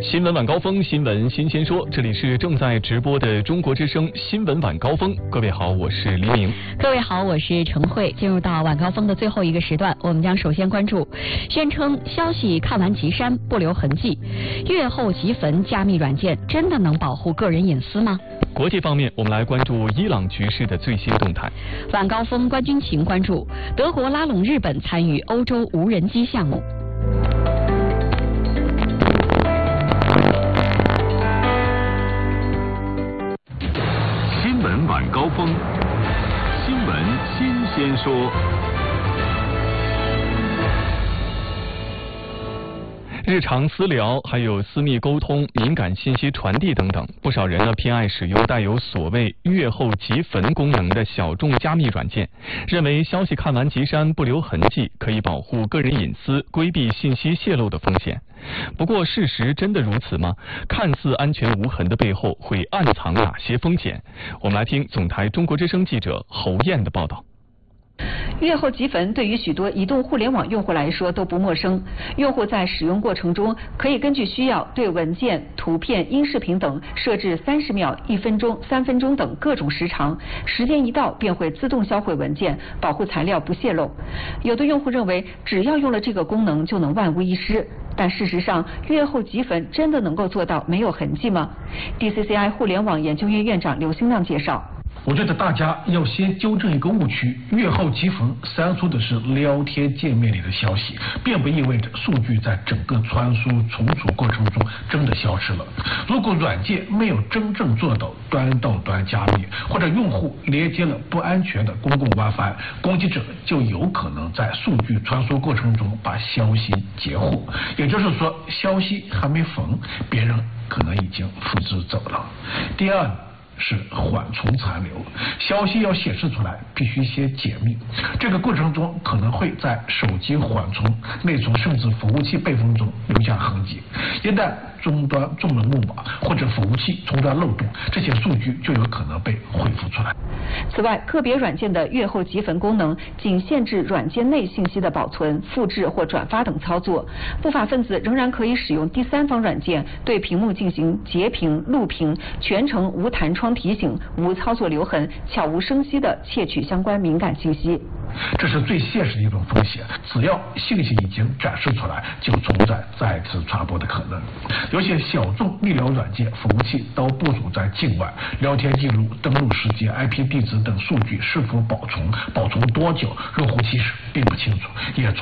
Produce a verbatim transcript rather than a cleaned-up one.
新闻晚高峰，新闻新鲜说，这里是正在直播的中国之声新闻晚高峰。各位好，我是黎明。 各位好，我是陈慧。进入到晚高峰的最后一个时段，我们将首先关注宣称消息看完即删不留痕迹，阅后即焚加密软件真的能保护个人隐私吗？ 国际方面，我们来关注伊朗局势的最新动态。 晚高峰关军情关注德国拉拢日本参与欧洲无人机项目。 新闻晚高峰，新闻新鲜说。 日常私聊，还有私密沟通、敏感信息传递等等，不少人呢偏爱使用带有所谓阅后即焚功能的小众加密软件，认为消息看完即删不留痕迹，可以保护个人隐私，规避信息泄露的风险。不过，事实真的如此吗？看似安全无痕的背后，会暗藏哪些风险？我们来听总台中国之声记者侯燕的报道。 阅后即焚对于许多移动互联网用户来说都不陌生。用户在使用过程中可以根据需要对文件、图片、音视频等设置三十秒、一分钟、三分钟等各种时长，时间一到便会自动销毁文件，保护材料不泄露。有的用户认为只要用了这个功能就能万无一失，但事实上阅后即焚真的能够做到没有痕迹吗？ D C C I 互联网研究院院长刘新亮介绍。 我觉得大家要先纠正一个误区，阅后即焚删除的是聊天界面里的消息，并不意味着数据在整个传输存储过程中真的消失了。如果软件没有真正做到端到端加密，或者用户连接了不安全的公共 WiFi， 攻击者就有可能在数据传输过程中把消息截获，也就是说消息还没焚，别人可能已经复制走了。第二是缓存残留，消息要显示出来必须先解密，这个过程中可能会在手机缓存、内存甚至服务器备份中留下痕迹，一旦终端中了木马或者服务器出现漏洞，这些数据就有可能被恢复出来。 此外，个别软件的阅后即焚功能仅限制软件内信息的保存、复制或转发等操作，不法分子仍然可以使用第三方软件对屏幕进行截屏、录屏，全程无弹窗提醒、无操作留痕，悄无声息地窃取相关敏感信息。 这是最现实的一种风险，只要信息已经展示出来，就存在再次传播的可能。有些小众医疗软件服务器都部署在境外，聊天记录、登录时间、I P 地址等数据是否保存、保存多久，用户其实并不清楚，也